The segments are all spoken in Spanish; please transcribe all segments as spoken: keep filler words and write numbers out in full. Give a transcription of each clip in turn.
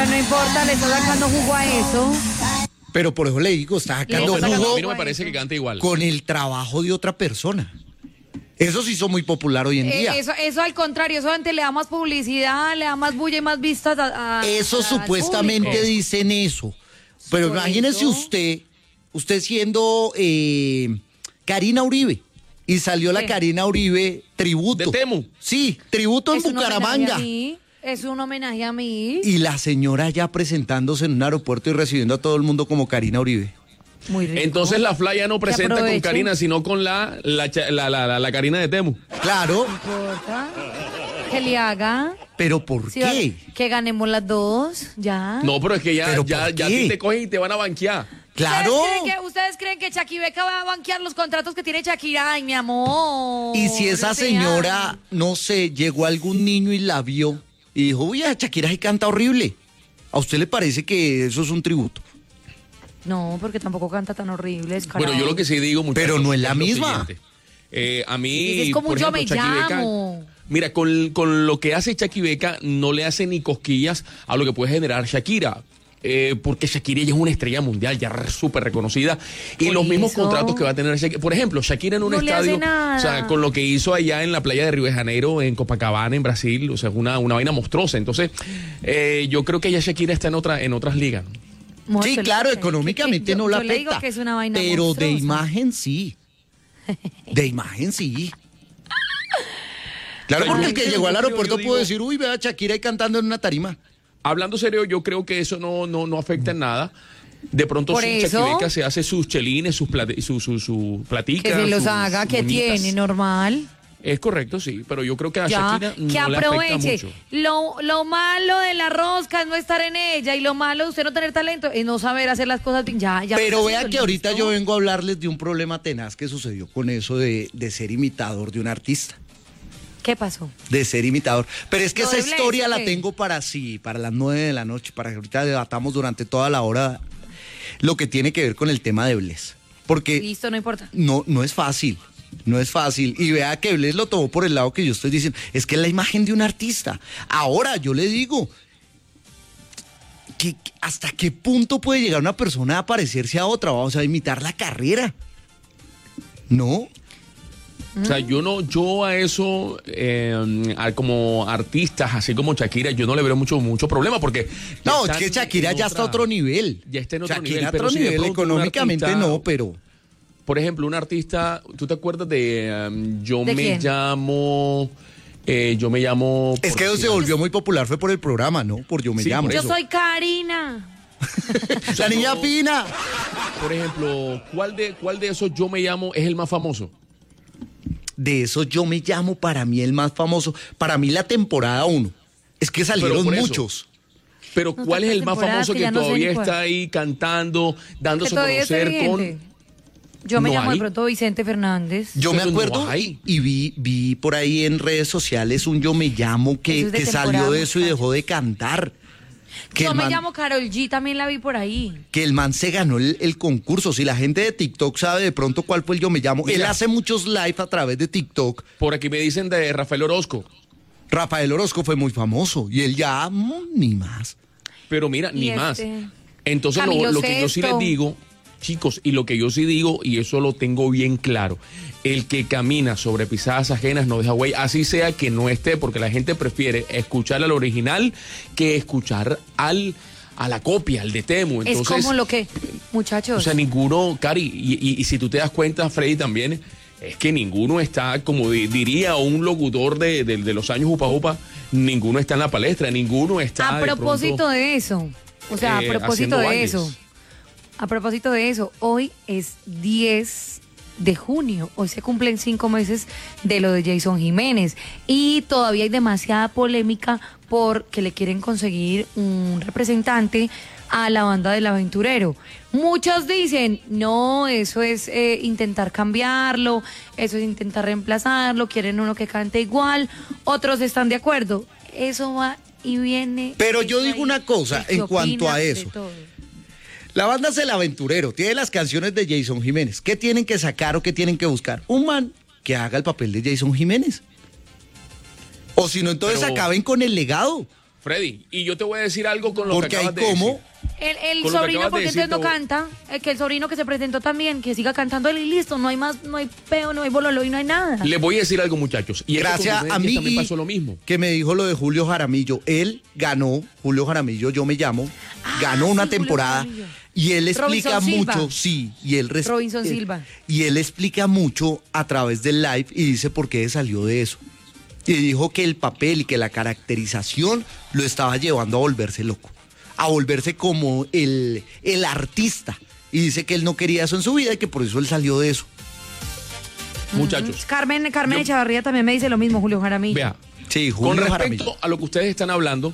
Pero no importa, le está sacando jugo a eso. Pero por eso le digo, está sacando No, jugo a mí no me parece que cante igual. con el trabajo de otra persona. Eso sí hizo muy popular hoy en Eh, día. eso, eso al contrario, eso antes le da más publicidad, le da más bulla y más vistas a, a Eso al supuestamente público. dicen eso. Pero Por imagínese eso. usted, usted siendo eh, Karina Uribe, y salió la ¿Qué? Karina Uribe tributo. ¿De Temu? Sí, tributo en Es un homenaje a Bucaramanga. mí, es un homenaje a mí. Y la señora ya presentándose en un aeropuerto y recibiendo a todo el mundo como Karina Uribe. Muy rico. Entonces la Fly ya no presenta con aproveche. Karina, sino con la, la, cha- la, la, la, la Karina de Temu. Claro, No importa. Que le haga. pero ¿por Sí, qué? que ganemos las dos, ya. No, pero es que ya, ¿Pero ya, por ya a qué? ti te cogen y te van a banquear. Claro. ¿Ustedes creen que, ustedes creen que Shakira va a banquear los contratos que tiene Shakira? Ay, mi amor. Y si esa O sea, señora, no sé, llegó algún niño y la vio y dijo, uy, a Shakira sí canta horrible. ¿A usted le parece que eso es un tributo? No, porque tampoco canta tan horrible. Es Bueno, yo lo que sí digo, muchachos, Pero no es la lo misma. siguiente. Eh, a mí, Es como por Yo ejemplo, Me Shaki Beca, Llamo. mira, con, con lo que hace Shaki Beca, no le hace ni cosquillas a lo que puede generar Shakira. Eh, porque Shakira ya es una estrella mundial, ya es súper reconocida. Y Por los mismos eso. contratos que va a tener Shakira. Por ejemplo, Shakira en un No le hace estadio, nada. o sea, con lo que hizo allá en la playa de Río de Janeiro, en Copacabana, en Brasil, o sea, es una, una vaina monstruosa. Entonces, eh, yo creo que ya Shakira está en, otra, en otras ligas. Mo, Sí, yo le- claro, que- económicamente que- que no yo- la yo le digo afecta. que es una vaina pero de monstruosa. imagen sí. De imagen sí. Claro, Yo porque el creo- que llegó al yo creo- aeropuerto yo pudo digo- decir, uy, vea a Shakira ahí cantando en una tarima. Hablando serio, yo creo que eso no, no, no afecta en nada. De pronto Por su eso. Chaquibeca se hace sus chelines, sus plati- su, su, su platica. Que se los sus- haga, sus que moñitas. tiene, normal. Es correcto, sí, pero yo creo que a Ya, Shakira que no le afecta aproveche. mucho. Lo, lo malo de la rosca es no estar en ella y lo malo de usted no tener talento es no saber hacer las cosas bien. Ya, ya Pero está vea haciendo, que ahorita ¿listo? yo vengo a hablarles de un problema tenaz que sucedió con eso de, de ser imitador de un artista. ¿Qué pasó? De ser imitador. Pero es que ¿Lo esa de Blaze, historia o la qué? tengo para sí, para las nueve de la noche, para que ahorita debatamos durante toda la hora lo que tiene que ver con el tema de Bless. Porque Listo, no importa. no, no es fácil, no es fácil. Y vea que Bless lo tomó por el lado que yo estoy diciendo. Es que es la imagen de un artista. Ahora, yo le digo, que, ¿hasta qué punto puede llegar una persona a parecerse a otra? Vamos a imitar la carrera. ¿No? O sea, yo no, yo a eso, eh, a- como artistas, así como Shakira, yo no le veo mucho, mucho problema porque. ya No, es están que Shakira en ya está a otra- otro nivel. Ya está en otro Shakira nivel. a Pero otro si de nivel, pronto un económicamente artista- no, pero... Por ejemplo, un artista, ¿tú te acuerdas de um, Yo ¿De me quién? llamo. eh, yo me llamo. Es por que eso se decir- volvió muy popular, fue por el programa, ¿no? Por Yo Me Sí, Llamo. por Yo eso. soy Karina. La niña fina. Por ejemplo, ¿cuál de, ¿cuál de esos Yo me llamo es el más famoso? De eso Yo Me Llamo, para mí el más famoso. Para mí la temporada uno. Es que salieron por eso. muchos. Pero No, ¿cuál es tantas el más temporadas famoso que que, ya no sé todavía ni cuál. está ahí cantando, Que dándose a todavía está conocer con... vigente. Yo me No llamo hay. de pronto Vicente Fernández. Yo me Pero no acuerdo hay. y vi, vi por ahí en redes sociales un Yo Me Llamo que, Eso es de que salió temporada, de eso y muchacho. dejó de cantar. Que Yo el me man- llamo Karol G, también la vi por ahí. que el man se ganó el, el concurso. Si la gente de TikTok sabe de pronto cuál fue el Yo Me Llamo, Mira. él hace muchos live a través de TikTok. Por aquí me dicen de Rafael Orozco. Rafael Orozco fue muy famoso y él ya mm, ni más. Pero mira, ni Y más. este, Entonces, lo, Camilo lo que yo sí les Sesto. digo, chicos, y lo que yo sí digo, y eso lo tengo bien claro, el que camina sobre pisadas ajenas no deja huella, así sea que no esté, porque la gente prefiere escuchar al original que escuchar al a la copia, al de Temu. Entonces, es como lo que, muchachos. o sea, ninguno, Cari, y, y- y si tú te das cuenta, Freddy, también, es que ninguno está, como di- diría un locutor de, de- de los años Upa Upa, ninguno está en la palestra, ninguno está a de propósito pronto, de eso, o sea, eh, a propósito haciendo de bailes. eso, a propósito de eso, hoy es diez de junio, hoy se cumplen cinco meses de lo de Jason Jiménez y todavía hay demasiada polémica porque le quieren conseguir un representante a la banda del aventurero. Muchos dicen, no, eso es eh, intentar cambiarlo, eso es intentar reemplazarlo, quieren uno que cante igual, otros están de acuerdo, eso va y viene. Pero yo eso digo ahí, una cosa el que en cuanto opina a de eso. todo. La banda es El Aventurero, tiene las canciones de Jason Jiménez. ¿Qué tienen que sacar o qué tienen que buscar? Un man que haga el papel de Jason Jiménez. O si no, entonces Pero- acaben con el legado. Freddy, y yo te voy a decir algo con lo Porque que hay acabas de como... decir. El, el Con lo que sobrino, acabas de porque decir, entonces no te voy- canta, eh, que el sobrino que se presentó también, que siga cantando él y listo, no hay más, no hay peo, no hay bololo y no hay nada. Les voy a decir algo, muchachos. Y eso Gracias con a ustedes mí también pasó lo mismo. que me dijo lo de Julio Jaramillo. Él ganó, Julio Jaramillo, yo me llamo, Ah, ganó una sí, Julio temporada Jaramillo. y él explica Robinson mucho, Silva. sí, y él res- Robinson eh, Silva. y él explica mucho a través del live y dice por qué salió de eso. Y dijo que el papel y que la caracterización lo estaba llevando a volverse loco, a volverse como el, el artista. Y dice que él no quería eso en su vida y que por eso él salió de eso. Muchachos, Carmen, Carmen Yo- Echavarría también me dice lo mismo, Julio Jaramillo. vea, Sí, con Julio respecto Jaramillo. a lo que ustedes están hablando,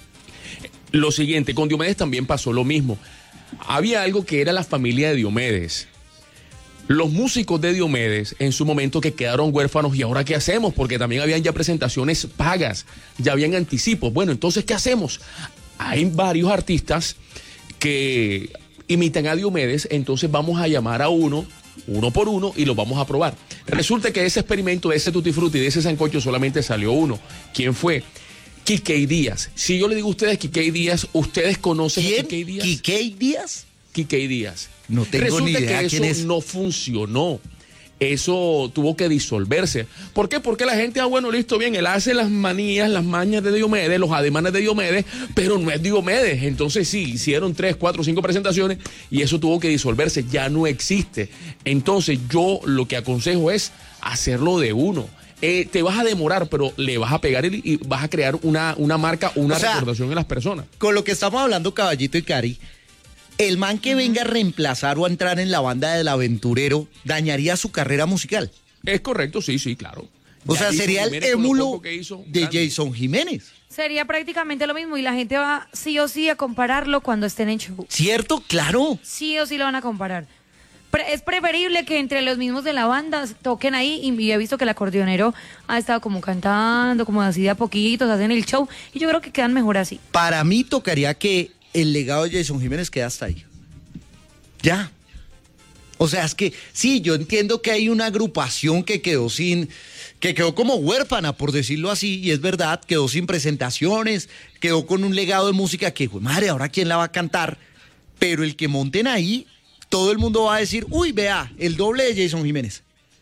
lo siguiente, con Diomedes también pasó lo mismo. Había algo que era la familia de Diomedes. Los músicos de Diomedes en su momento que quedaron huérfanos, ¿y ahora qué hacemos? Porque también habían ya presentaciones pagas, ya habían anticipos. Bueno, entonces, ¿qué hacemos? Hay varios artistas que imitan a Diomedes, entonces vamos a llamar a uno, uno por uno, y lo vamos a probar. Resulta que ese experimento, de ese Tutti Frutti, de ese sancocho, solamente salió uno. ¿Quién fue? Quiquey Díaz. Si yo le digo a ustedes Quiquey Díaz, ¿ustedes conocen a ¿Quién? Quiquey Díaz? ¿Quiquey Díaz? Quiquey Díaz. No tengo Resulta ni idea que quién eso es. no funcionó. Eso tuvo que disolverse. ¿Por qué? Porque la gente, ah, bueno, listo, bien, él hace las manías, las mañas de Diomedes, los ademanes de Diomedes, pero no es Diomedes. Entonces sí, hicieron tres, cuatro, cinco presentaciones y eso tuvo que disolverse, ya no existe. Entonces yo lo que aconsejo es hacerlo de uno. Eh, te vas a demorar, pero le vas a pegar y, y vas a crear una, una marca, una O sea, recordación en las personas. Con lo que estamos hablando, Caballito y Cari, el man que venga a reemplazar o a entrar en la banda del aventurero dañaría su carrera musical. Es correcto, sí, sí, claro. O Ya sea, Jason sería el Jiménez, con lo émulo poco que hizo, de grande. Jason Jiménez. Sería prácticamente lo mismo y la gente va sí o sí a compararlo cuando estén en show. ¿Cierto? Claro. Sí o sí lo van a comparar. Pre- es preferible que entre los mismos de la banda toquen ahí y, y he visto que el acordeonero ha estado como cantando, como así de a poquitos, hacen el show y yo creo que quedan mejor así. Para mí tocaría que el legado de Jason Jiménez quede hasta ahí. Ya. O sea, es que sí, yo entiendo que hay una agrupación que quedó sin, que quedó como huérfana, por decirlo así, y es verdad, quedó sin presentaciones, quedó con un legado de música que, pues, madre, ahora quién la va a cantar, pero el que monten ahí, todo el mundo va a decir, uy, vea, el doble de Jason Jiménez.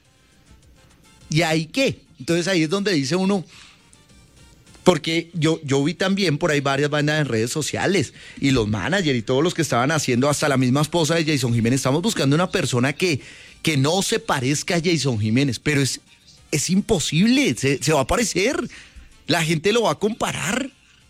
¿Y ahí qué? Entonces ahí es donde dice uno, porque yo, yo vi también por ahí varias bandas en redes sociales y los managers y todos los que estaban haciendo, hasta la misma esposa de Jason Jiménez, estamos buscando una persona que, que no se parezca a Jason Jiménez, pero es, es imposible, se, se va a parecer, la gente lo va a comparar.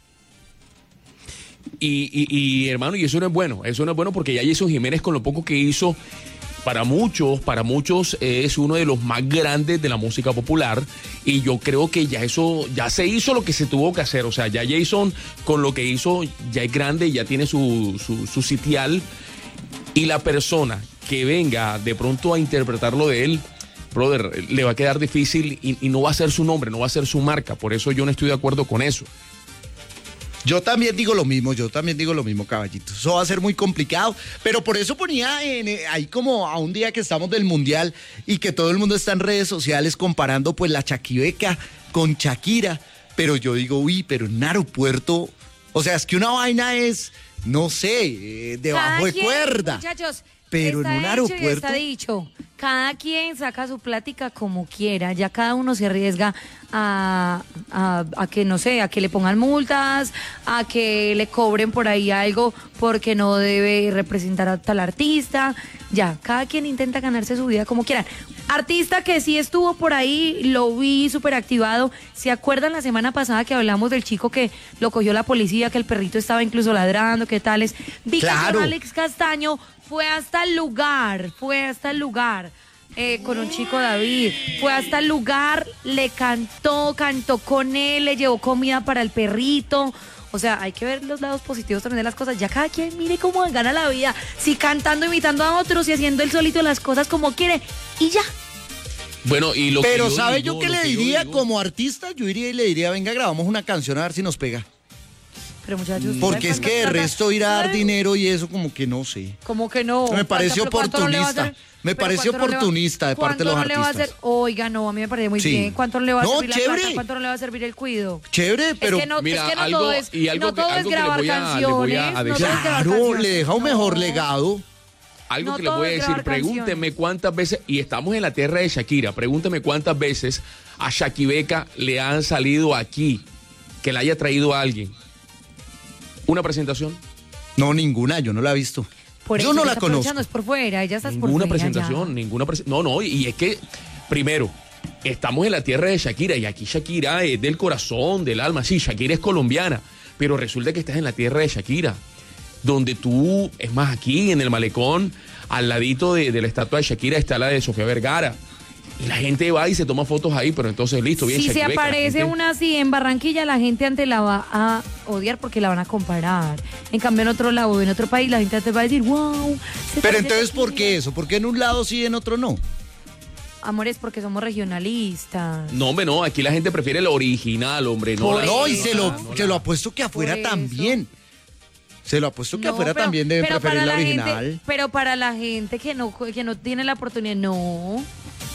Y, y, y, hermano, y eso no es bueno, eso no es bueno porque ya Jason Jiménez con lo poco que hizo, para muchos, para muchos eh, es uno de los más grandes de la música popular y yo creo que ya eso, ya se hizo lo que se tuvo que hacer, o sea, ya Jason con lo que hizo ya es grande, ya tiene su, su, su sitial y la persona que venga de pronto a interpretarlo de él, brother, le va a quedar difícil y, y no va a ser su nombre, no va a ser su marca, por eso yo no estoy de acuerdo con eso. Yo también digo lo mismo, yo también digo lo mismo, caballito. Eso va a ser muy complicado, pero por eso ponía en, eh, ahí como a un día que estamos del Mundial y que todo el mundo está en redes sociales comparando pues la Chaquibeca con Shakira, pero yo digo, uy, pero en un aeropuerto, o sea, es que una vaina es, no sé, eh, debajo Cada de quien, cuerda. Muchachos, Pero en está un hecho y aeropuerto. está dicho. Cada quien saca su plática como quiera. Ya cada uno se arriesga a, a, a que, no sé, a que le pongan multas, a que le cobren por ahí algo porque no debe representar a tal artista. Ya, cada quien intenta ganarse su vida como quiera. Artista que sí estuvo por ahí, lo vi súper activado. ¿Se acuerdan la semana pasada que hablamos del chico que lo cogió la policía, que el perrito estaba incluso ladrando, qué tales? Vi que Claro. Alex Castaño fue hasta el lugar, fue hasta el lugar eh, con un chico David, fue hasta el lugar, le cantó, cantó con él, le llevó comida para el perrito. O sea, hay que ver los lados positivos también de las cosas. Ya cada quien mire cómo gana la vida, si cantando, imitando a otros y haciendo él solito las cosas como quiere y ya. Bueno, y lo que Pero yo ¿sabe digo, yo qué lo le que yo diría digo- como artista? Yo iría y le diría, venga, grabamos una canción a ver si nos pega. Pero pero muchachos. Porque es que de resto ir a dar dinero y eso como que no sé. Como que no. Me parece ¿Cuánto- cuánto no le va a oportunista. hacer? Me Pero parece ¿cuánto no le va- oportunista de parte de los ¿Cuánto no le va a artistas. hacer? Oiga, no, a mí me parece muy Sí. bien. ¿Cuánto no le va a No, servir la chévere. plata? ¿Cuánto no le va a servir el cuido? Chévere, pero es que no, Mira, es que no algo- todo es, y algo no que- todo algo es que le grabar voy a- le canciones. voy a no todo es decir. grabar claro, canciones. le deja un mejor No. Algo legado. No que les todo voy a es decir, grabar pregúnteme canciones. cuántas veces, y estamos en la tierra de Shakira, pregúnteme cuántas veces a Shakibeca le han salido aquí, que la haya traído a alguien. ¿Una presentación? No, ninguna, yo no la he visto. Por yo eso no ella la está conozco. aprovechando, es por fuera, ella está por Ninguna fuera. presentación, ya. ninguna presentación. No, no, y es que, primero, estamos en la tierra de Shakira y aquí Shakira es del corazón, del alma. Sí, Shakira es colombiana, pero resulta que estás en la tierra de Shakira, donde tú, es más, aquí en el malecón, al ladito de, de la estatua de Shakira está la de Sofía Vergara. Y la gente va y se toma fotos ahí, pero entonces listo, bien Si se Shakibeca, la aparece gente- una así en Barranquilla, la gente antes la va a odiar porque la van a comparar. En cambio, en otro lado, en otro país, la gente antes va a decir, wow. se Pero parece a entonces, ¿por Shakira". qué eso? ¿Por qué en un lado sí y en otro no? Amores, porque somos regionalistas. No, hombre, no, aquí la gente prefiere el original, hombre. No, Por la- No, y eso. se lo, no, se la- lo apuesto que afuera Por eso. también. Se lo apuesto que No, afuera pero- también deben pero preferir para la gente- original. pero para la gente que no, que no tiene la oportunidad, no.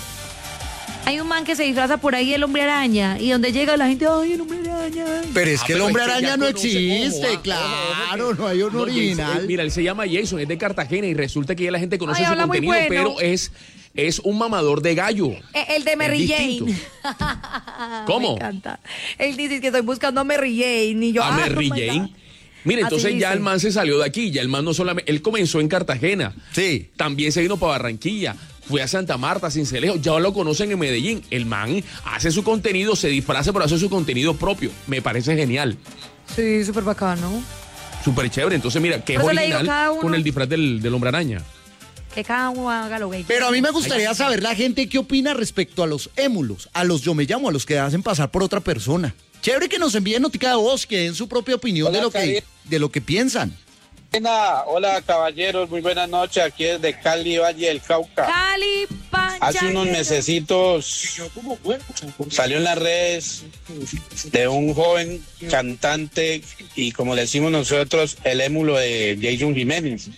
Hay un man que se disfraza por ahí el hombre araña y donde llega la gente, ay, el hombre araña. Pero es Ah, que el pero hombre es que araña ya no conoce- existe, ojo, ah, claro, ojo, ojo, no hay un No, Jason, original. eh, mira, él se llama Jason, es de Cartagena y resulta que ya la gente conoce Ay, su habla muy contenido, bueno. pero es, es un mamador de gallo. Eh, El de Mary Es Jane. distinto. ¿Cómo? Me encanta. Él dice que estoy buscando a Mary Jane y yo, A ah, Mary oh my Jane. God. Mira, Así entonces ya dice. el man se salió de aquí, ya el man no solamente, él comenzó en Cartagena, Sí. también se vino para Barranquilla, fue a Santa Marta, Sincelejo, ya lo conocen en Medellín. El man hace su contenido, se disfraza, pero hace su contenido propio. Me parece genial, Sí, súper bacano. súper chévere. Entonces, mira, que es Por eso le digo, original cada uno- con el disfraz del, del hombre araña. Que cada uno haga lo que Pero a mí me gustaría saber la gente qué opina respecto a los émulos, a los yo me llamo, a los que hacen pasar por otra persona. Chévere que nos envíen notica de voz, que den su propia opinión Hola, de lo que Cari. de lo que piensan. Buena- Hola caballeros, muy buenas noches, aquí desde Cali, Valle del Cauca. Cali, Pancha. Hace unos mesecitos salió en las redes de un joven cantante y como le decimos nosotros, el émulo de Jason Jiménez.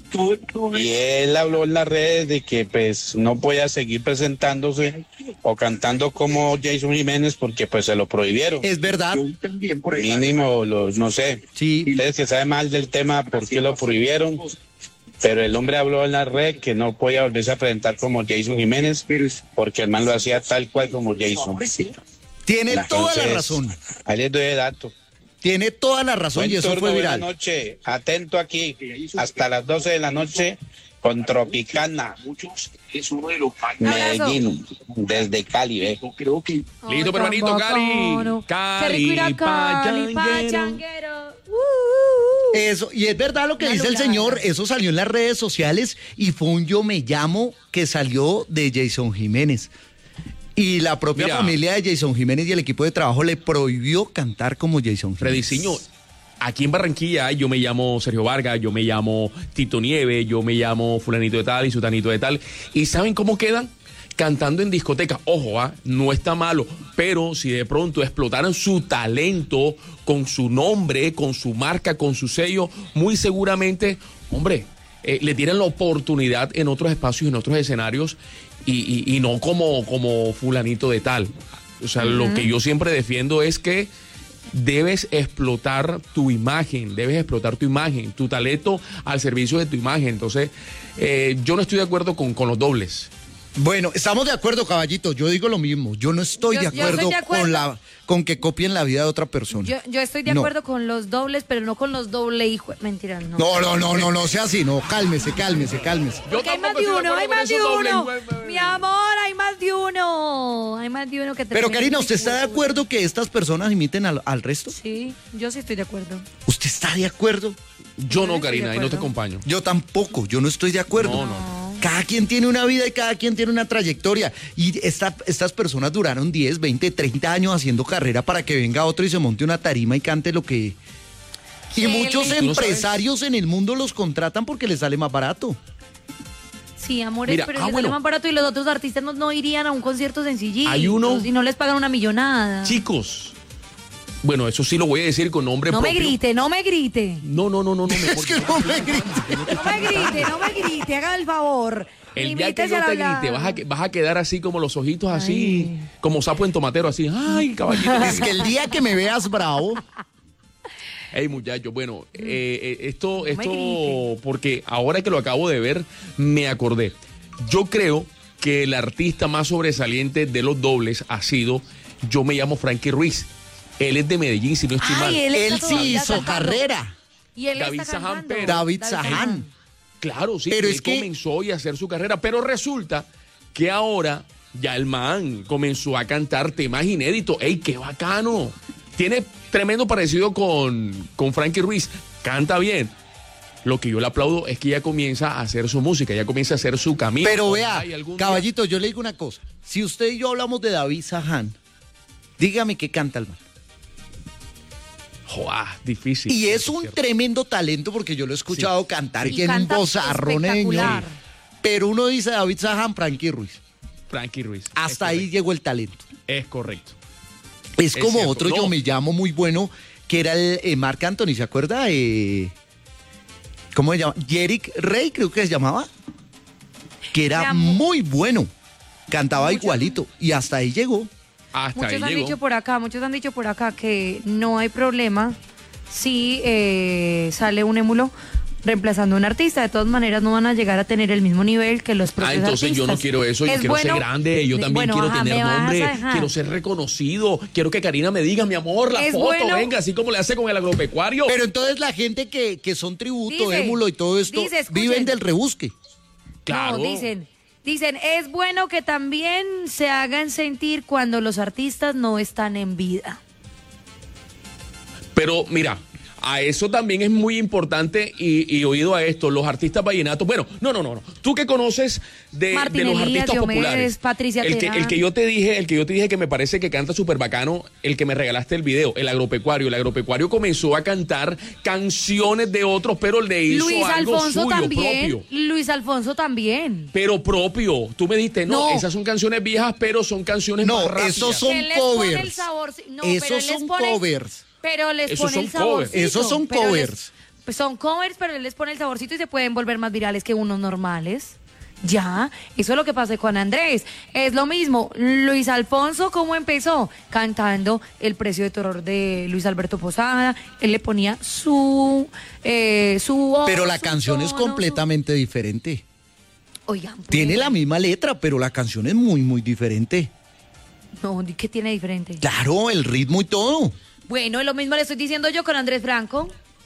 Y él habló en las redes de que pues no podía seguir presentándose o cantando como Jason Jiménez porque pues se lo prohibieron. Es verdad. Mínimo, los, no sé. Sí. Ustedes que saben mal del tema, por qué lo prohibieron. Pero el hombre habló en la red que no podía volverse a presentar como Jason Jiménez porque el man lo hacía tal cual como Jason. Tiene toda la Entonces, razón. Ahí les doy el dato. Tiene toda la razón Buen y eso turno, fue buena viral. noche. Atento aquí. Hasta las doce de la noche con Tropicana. Medellín. Desde Cali, ¿ve? Ay, Listo, tan hermanito, Cali. bacano. Qué rico ir a Cali, Cali, pachanguero. Uh, uh, uh. Eso, y es verdad lo que Una dice el lulada. señor, eso salió en las redes sociales y fue un yo me llamo que salió de Jason Jiménez. Y la propia Mira. familia de Jason Jiménez y el equipo de trabajo le prohibió cantar como Jason Jiménez. Frediciño, aquí en Barranquilla yo me llamo Sergio Vargas, yo me llamo Tito Nieve, yo me llamo fulanito de tal y sutanito de tal. ¿Y saben cómo quedan? Cantando en discotecas. Ojo, ¿ah? No está malo, pero si de pronto explotaran su talento con su nombre, con su marca, con su sello, muy seguramente, hombre, eh, le tienen la oportunidad en otros espacios, en otros escenarios y, y- y no como, como fulanito de tal. O sea, lo que yo siempre defiendo es que debes explotar tu imagen, debes explotar tu imagen, tu talento al servicio de tu imagen. Entonces, eh, yo no estoy de acuerdo con, con los dobles. Bueno, estamos de acuerdo, caballito. Yo digo lo mismo. Yo no estoy, Yo- de, yo estoy acuerdo de acuerdo. con la con que copien la vida de otra persona. Yo, yo estoy de No. acuerdo con los dobles, pero no con los doble hijo. Mentira, no. No, no, no, no, no sea así. No, cálmese, cálmese, cálmese. Porque hay más tampoco de estoy de uno, hay acuerdo con más de esos dobles, uno. güey, güey. Mi amor, hay más de uno. Hay más de uno que te Pero tiene Karina, que- ¿usted está de acuerdo que estas personas imiten al, al resto? Sí, yo sí estoy de acuerdo. ¿Usted está de acuerdo? Yo Yo no, estoy de Karina, y no te acuerdo. acompaño. Yo tampoco, yo no estoy de acuerdo. No, no. Cada quien tiene una vida y cada quien tiene una trayectoria. Y esta- estas personas duraron diez, veinte, treinta años haciendo carrera para que venga otro y se monte una tarima y cante lo que... Y Qué muchos lindo. ¿Tú no sabes? empresarios en el mundo los contratan porque les sale más barato. Sí, amores, Mira, pero ah, les bueno. sale más barato y los otros artistas no, no irían a un concierto sencillito. Hay uno- Y no les pagan una millonada. Chicos, Bueno, eso sí lo voy a decir con nombre No propio. me grite, no me grite. No, no, no, no, no. Es que no me grite. No me grite, no me grite, haga el favor. El día que Limítese yo al te hablar. grite, vas a, que- vas a quedar así como los ojitos así, Ay. como sapo en tomatero, así. Ay, caballito. Es que el día que me veas bravo, Hey, muchachos, bueno, eh, eh, esto, No me esto, grite. porque ahora que lo acabo de ver, me acordé. Yo creo que el artista más sobresaliente de los dobles ha sido Yo Me Llamo Frankie Ruiz. Él es de Medellín, si no estoy mal. Ay, él, está él sí todavía hizo cantando. carrera. Y él David está Saján cantando. Pérez. David Saján. Claro, sí, Pero él es que- comenzó y a hacer su carrera, pero resulta que ahora ya el man comenzó a cantar temas inéditos. ¡Ey, qué bacano! Tiene tremendo parecido con, con Frankie Ruiz, canta bien. Lo que yo le aplaudo es que ya comienza a hacer su música, ya comienza a hacer su camino. Pero Ojalá vea, y algún día- caballito, yo le digo una cosa. Si usted y yo hablamos de David Saján, dígame qué canta el man. Joa, difícil. Y es eso un cierto. tremendo talento porque yo lo he escuchado cantar Y y tiene un canta vozarroneño. espectacular. Pero uno dice David Saján, Frankie Ruiz. Frankie Ruiz. Hasta es ahí correcto. llegó el talento. Es correcto. Es, Es como cierto. otro No. Yo Me Llamo muy bueno, que era el eh, Marc Anthony, ¿se acuerda? Eh, ¿Cómo se llama? Jerick Rey, creo que se llamaba. Que era Era mu- muy bueno. Cantaba Mucho- igualito. Y hasta ahí llegó. Hasta Muchos ahí han llegó. dicho por acá, muchos han dicho por acá que no hay problema si eh, sale un émulo reemplazando a un artista. De todas maneras no van a llegar a tener el mismo nivel que los Ah, propios entonces yo no artistas. quiero eso, yo Es quiero bueno- ser grande, yo de- también bueno, quiero ajá, tener me vas a nombre, dejar. quiero ser reconocido, quiero que Karina me diga, mi amor, la Es foto, bueno- venga, así como le hace con el agropecuario. Pero entonces la gente que, que son tributo, Dice, émulo y todo esto, dice, escuchen. viven del rebusque. Claro. No, dicen, dicen, es bueno que también se hagan sentir cuando los artistas no están en vida. Pero mira, a eso también es muy importante y, y oído a esto, los artistas vallenatos. Bueno, no, no, no, no. Tú que conoces de, de Martín los Elías, artistas Diomedes, populares. Patricia el que, Terán. el que yo te dije, el que yo te dije que me parece que canta súper bacano, el que me regalaste el video, el agropecuario. El agropecuario comenzó a cantar canciones de otros, pero le hizo Luis algo Alfonso suyo, también. propio. Luis Alfonso también. Pero propio. Tú me dijiste, no, No. esas son canciones viejas, pero son canciones No, más rápidas. esos son Él les pone el covers. sabor. No, pero Esos él les son pone- covers. Pero les Esos pone el son covers. saborcito. Esos son pero les- covers. pues son covers, pero él les pone el saborcito y se pueden volver más virales que unos normales. Ya, eso es lo que pasa con Andrés. Es lo mismo. Luis Alfonso, ¿cómo empezó? Cantando El Precio de Terror de Luis Alberto Posada. Él le ponía su eh, su voz, Pero la su canción es tono, su- completamente diferente. Oigan, pues, Tiene la misma letra, pero la canción es muy, muy diferente. No, ¿qué tiene diferente? Claro, el ritmo y todo. Bueno, lo mismo le estoy diciendo yo con Andrés Franco.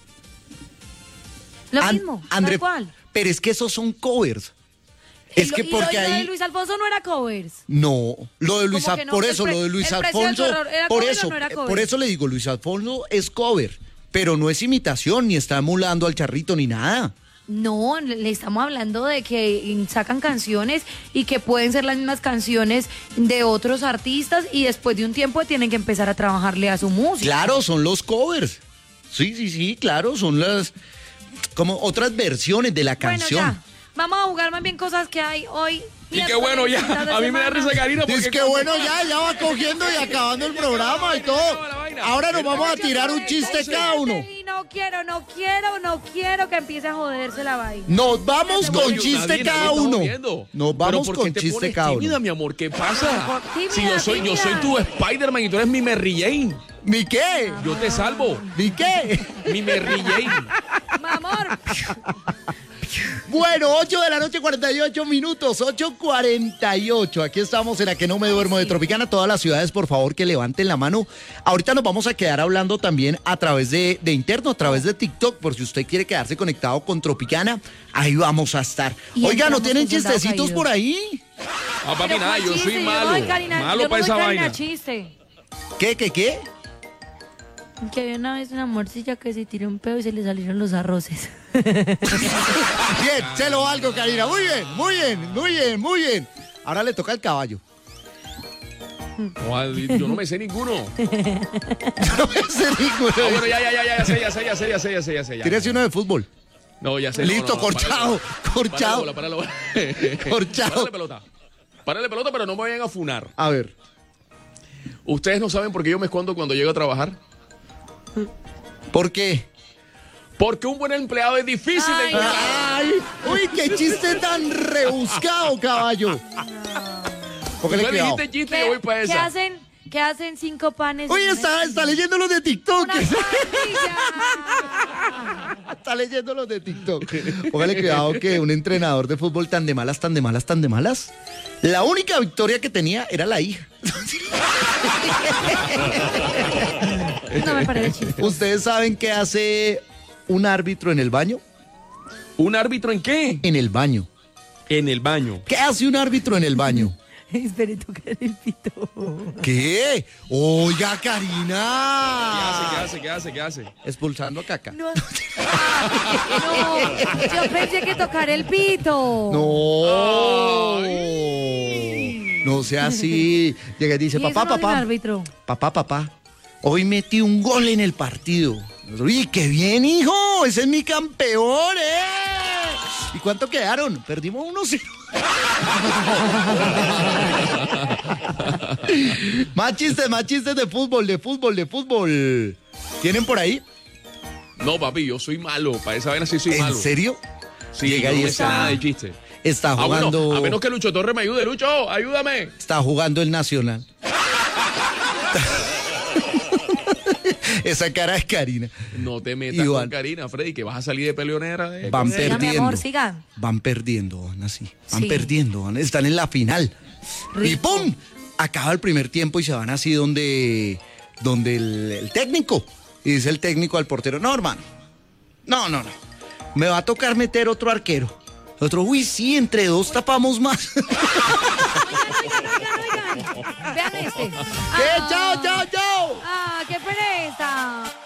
Lo An- mismo, André- tal cual. Pero es que esos son covers. Es Y lo- que y lo- porque y lo de ahí... Luis Alfonso no era covers. No, lo de Luis ¿Cómo Al- que no? por El eso, pre- lo de Luis el precio del Alfonso, terror, ¿era por cover o eso, no era eh, cover? por eso le digo, Luis Alfonso es cover, pero no es imitación, ni está emulando al charrito, ni nada. No, le le estamos hablando de que sacan canciones y que pueden ser las mismas canciones de otros artistas y después de un tiempo tienen que empezar a trabajarle a su música. Claro, son los covers. Sí, sí, sí, claro, son las como otras versiones de la Bueno, canción. ya. Vamos a jugar más bien cosas que hay hoy. Y qué bueno ya. mitad de A mí me da semana. risa Karina porque Es que bueno, ya, ya va cogiendo y acabando el programa y todo. Ahora nos vamos a tirar un chiste cada uno. Y no quiero, no quiero, no quiero que empiece a joderse la vaina. Nos vamos No, con yo- chiste nadie- nadie cada estamos uno. viendo. Nos Pero vamos ¿por qué con te chiste pones cada tímida, uno. mi amor, ¿qué pasa? Tímida, si yo soy, yo soy tímida. tu Spider-Man y tú eres mi Mary Jane. ¿Ni qué? Yo te salvo. ¿Ni qué? Mi Mary Jane. Mi amor. Bueno, ocho de la noche, cuarenta y ocho minutos, ocho cuarenta y ocho. Aquí estamos en la que no me duermo de Tropicana. Todas las ciudades, por favor, que levanten la mano. Ahorita nos vamos a quedar hablando también a través de, de interno, a través de TikTok, por si usted quiere quedarse conectado con Tropicana, ahí vamos a estar. Y Oiga, ¿no entramos tienen con soldado chistecitos caído. por ahí? Ah, papi, Pero nada, ¿cuál yo chiste? soy no malo. doy Karina- malo yo no para doy esa Karina vaina. chiste. ¿Qué, qué, qué? Que había una vez una morcilla que se tiró un pedo y se le salieron los arroces. Bien, se lo valgo, Karina. Muy bien, muy bien, muy bien, muy bien. Ahora le toca al caballo. No, yo no me sé ninguno. No me sé ninguno. Ah, bueno, ya, ya, ya, ya, ya sé, ya sé, ya sé, ya sé, ya sé, ya sé. ya. Tírese uno de fútbol. No, ya sé. Listo, no, no, no, corchado, párale, corchado. Párale, bola, párale, bola. Corchado. Párale pelota. Párale pelota, pero no me vayan a funar. A ver. ¿Ustedes no saben por qué yo me escondo cuando llego a trabajar? ¿Por qué? Porque un buen empleado es difícil de Ay, encontrar. Ay, uy, qué chiste tan rebuscado, caballo. Póngale Tú me cuidado. dijiste chiste y yo voy para ¿Qué esa. hacen, ¿Qué hacen cinco panes? Uy, en una está, está esquina? leyendo los de TikTok. Una tortilla. Está leyendo los de TikTok. Póngale cuidado que un entrenador de fútbol tan de malas, tan de malas, tan de malas, la única victoria que tenía era la hija. No me parece chiste. ¿Ustedes saben qué hace un árbitro en el baño? ¿Un árbitro en qué? En el baño. En el baño. ¿Qué hace un árbitro en el baño? Espere, tocar el pito. ¿Qué? Oiga, ¿Qué hace? ¿Qué Karina. hace? ¿Qué hace? ¿Qué hace? Expulsando a Caca. No, no, yo pensé que tocar el pito. No. No sea así. Llega y dice, ¿Y eso papá, no hace el papá. árbitro? Papá, papá. Hoy metí un gol en el partido. Uy, qué bien, hijo. Ese es mi campeón, ¿eh? ¿Y cuánto quedaron? Perdimos uno cero. Más chistes, más chistes de fútbol, de fútbol, de fútbol. ¿Tienen por ahí? No, papi, yo soy malo. Para esa vaina sí soy ¿En malo. serio? Sí, Llega yo y no sé está- nada de chiste. Está Ah, bueno, jugando, a menos que Lucho Torres me ayude. Lucho, ayúdame. está jugando el Nacional. Esa cara es Karina. No te metas Iván. con Karina, Freddy, que vas a salir de peleonera. eh, Van con ella. Siga, mi perdiendo. amor, siga. Van perdiendo, van así. Van Sí. perdiendo, van- están en la final. Y Rico. ¡pum! Acaba el primer tiempo y se van así donde, donde el, el técnico. Y dice el técnico al portero, no, hermano. No, no, no. Me va a tocar meter otro arquero. Otro, uy, sí, entre dos tapamos más. ¿Qué? Vean este. ¡Chao, chao, chao! Ah, qué pereza.